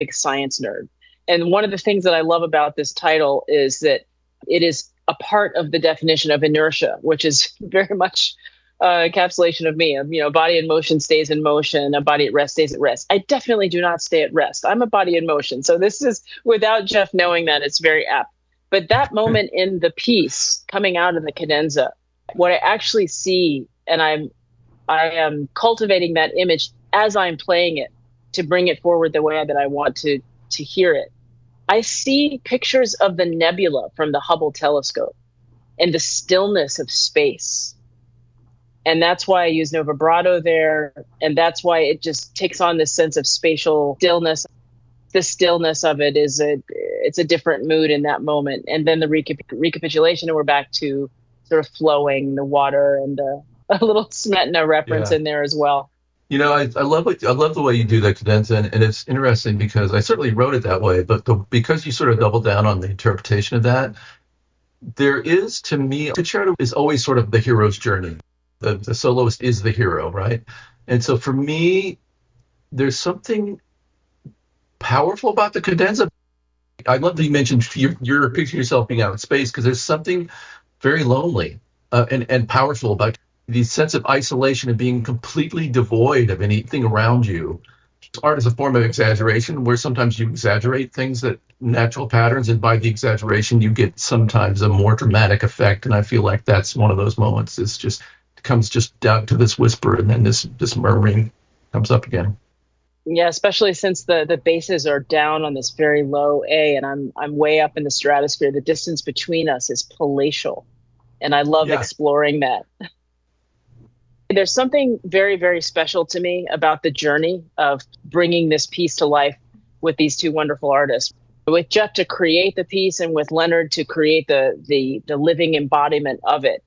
big science nerd. And one of the things that I love about this title is that it is a part of the definition of inertia, which is very much encapsulation of me. A body in motion stays in motion, a body at rest stays at rest. I definitely do not stay at rest. I'm a body in motion. So this is, without Jeff knowing that, it's very apt. But that moment in the piece coming out of the cadenza, what I actually see, and I am cultivating that image as I'm playing it to bring it forward the way that I want to hear it. I see pictures of the nebula from the Hubble telescope and the stillness of space. And that's why I use no vibrato there. And that's why it just takes on this sense of spatial stillness. The stillness of it it's a different mood in that moment. And then the recapitulation, and we're back to sort of flowing, the water, and a little Smetana reference in there as well. I love the way you do that cadenza, and it's interesting because I certainly wrote it that way, but because you sort of double down on the interpretation of that, there is, to me, concerto is always sort of the hero's journey. The soloist is the hero, right? And so for me, there's something powerful about the cadenza. I love that you mentioned you're picturing yourself being out in space, because there's something very lonely and powerful about the sense of isolation and being completely devoid of anything around you. Art is a form of exaggeration, where sometimes you exaggerate things, that natural patterns, and by the exaggeration you get sometimes a more dramatic effect. And I feel like that's one of those moments. It's just comes just down to this whisper, and then this murmuring comes up again. Yeah, especially since the basses are down on this very low A, and I'm way up in the stratosphere. The distance between us is palatial, and I love exploring that. There's something very, very special to me about the journey of bringing this piece to life with these two wonderful artists. With Jeff to create the piece, and with Leonard to create the living embodiment of it.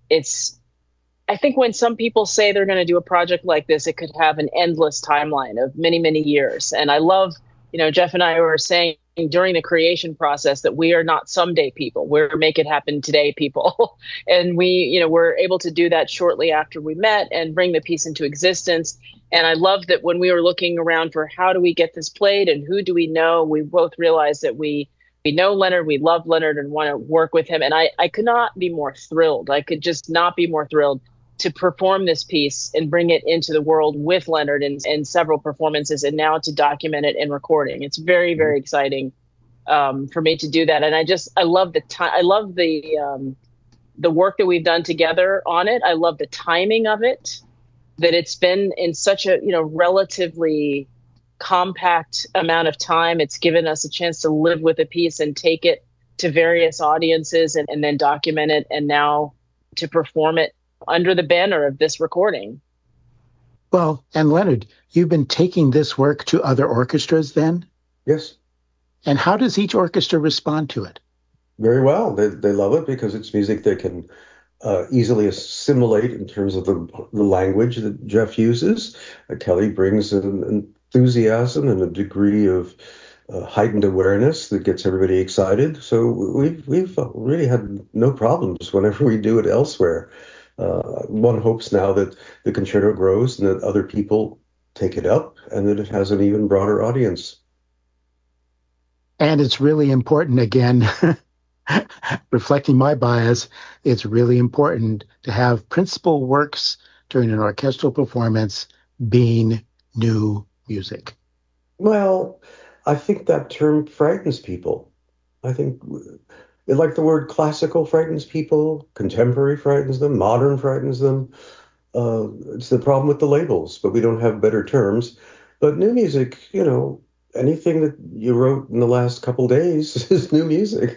I think when some people say they're going to do a project like this, it could have an endless timeline of many, many years. And I love, Jeff and I were saying during the creation process that we are not someday people. We're make it happen today people. And we, were able to do that shortly after we met and bring the piece into existence. And I love that when we were looking around for how do we get this played and who do we know, we both realized that we know Leonard, we love Leonard and want to work with him. And I could not be more thrilled. I could just not be more thrilled to perform this piece and bring it into the world with Leonard in several performances, and now to document it in recording. It's very, very exciting for me to do that. And I love the time. I love the work that we've done together on it. I love the timing of it, that it's been in such a, relatively compact amount of time. It's given us a chance to live with a piece and take it to various audiences and then document it, and now to perform it under the banner of this recording. Well, and Leonard, you've been taking this work to other orchestras then? Yes. And how does each orchestra respond to it? Very well. They love it because it's music they can easily assimilate in terms of the language that Jeff uses. Kelly brings an enthusiasm and a degree of heightened awareness that gets everybody excited. So we've really had no problems whenever we do it elsewhere. One hopes now that the concerto grows and that other people take it up and that it has an even broader audience. And it's really important, again, reflecting my bias, it's really important to have principal works during an orchestral performance being new music. Well, I think that term frightens people. I think, like the word classical frightens people, contemporary frightens them, modern frightens them. It's the problem with the labels, but we don't have better terms. But new music, anything that you wrote in the last couple days is new music.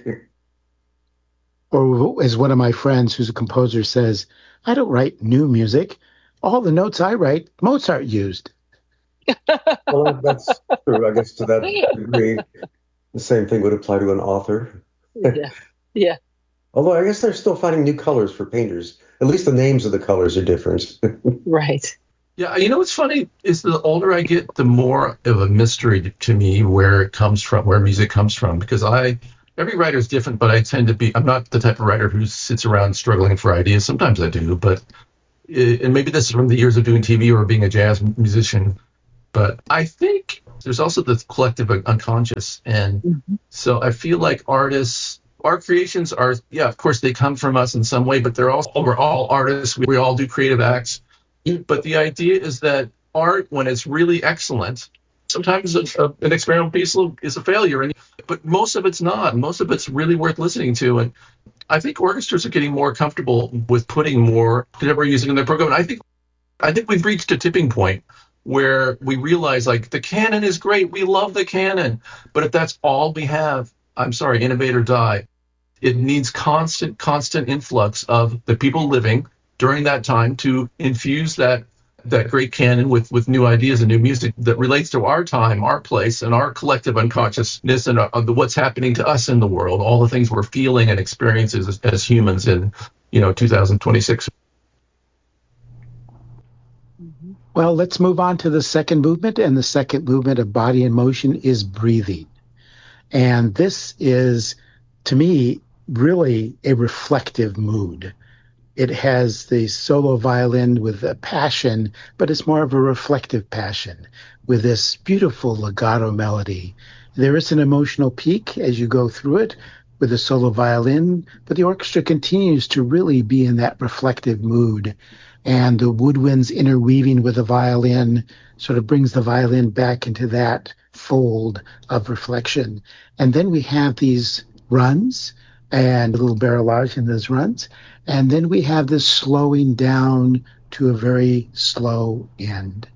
Or as one of my friends who's a composer says, I don't write new music. All the notes I write, Mozart used. Well, that's true. I guess to that degree, the same thing would apply to an author. Yeah. Although I guess they're still finding new colors for painters. At least the names of the colors are different. Right. Yeah, what's funny is the older I get, the more of a mystery to me where it comes from, where music comes from. Because every writer is different, but I'm not the type of writer who sits around struggling for ideas. Sometimes I do, and maybe this is from the years of doing TV or being a jazz musician. But I think there's also the collective unconscious. And so I feel like artists, our creations are, yeah, of course they come from us in some way, but we're all artists. We all do creative acts. But the idea is that art, when it's really excellent, sometimes an experimental piece is a failure, but most of it's not. Most of it's really worth listening to. And I think orchestras are getting more comfortable with putting more contemporary music in their program. And I think we've reached a tipping point where we realize, like, the canon is great. We love the canon. But if that's all we have, I'm sorry, innovate or die. It needs constant influx of the people living during that time to infuse that great canon with new ideas and new music that relates to our time, our place, and our collective unconsciousness, and what's happening to us in the world, all the things we're feeling and experiencing as humans in 2026. Well, let's move on to the second movement, and the second movement of Body in Motion is breathing. And this is, to me, really a reflective mood. It has the solo violin with a passion, but it's more of a reflective passion with this beautiful legato melody. There is an emotional peak as you go through it with the solo violin, but the orchestra continues to really be in that reflective mood. And the woodwinds interweaving with the violin sort of brings the violin back into that fold of reflection. And then we have these runs and a little barrelage in those runs. And then we have this slowing down to a very slow end.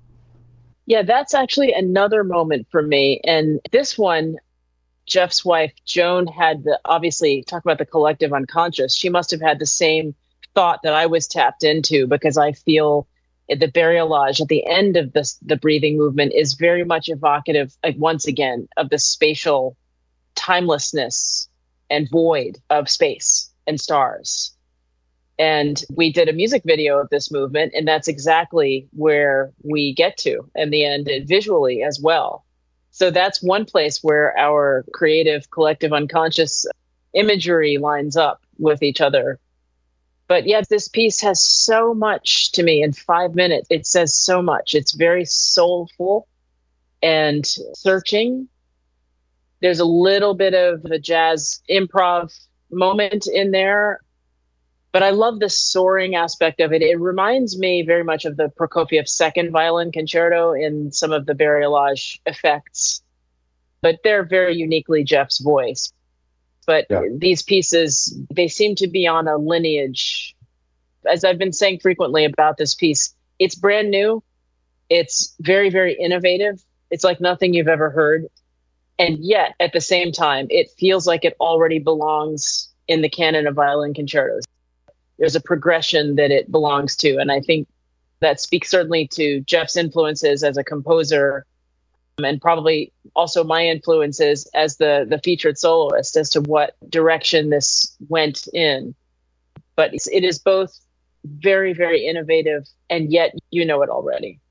Yeah, that's actually another moment for me. And this one, Jeff's wife, Joan, had obviously, talk about the collective unconscious. She must have had the same thought that I was tapped into, because I feel the barrelage at the end of the breathing movement is very much evocative, like, once again, of the spatial timelessness and void of space and stars. And we did a music video of this movement, and that's exactly where we get to in the end, visually as well. So that's one place where our creative collective unconscious imagery lines up with each other. But yeah, this piece has so much to me in 5 minutes. It says so much. It's very soulful and searching. There's a little bit of a jazz improv moment in there, but I love the soaring aspect of it. It reminds me very much of the Prokofiev second violin concerto in some of the barrelage effects, but they're very uniquely Jeff's voice. But these pieces, they seem to be on a lineage. As I've been saying frequently about this piece, it's brand new. It's very, very innovative. It's like nothing you've ever heard. And yet, at the same time, it feels like it already belongs in the canon of violin concertos. There's a progression that it belongs to. And I think that speaks certainly to Jeff's influences as a composer, and probably also my influences as the featured soloist as to what direction this went in. But it is both very, very innovative, and yet you know it already.